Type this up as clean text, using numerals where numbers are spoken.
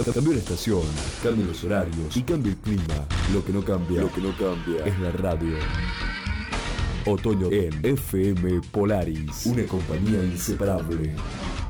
Cambió la estación, cambian los horarios y cambia el clima. Lo que no cambia es la radio. Otoño en FM Polaris, una compañía inseparable.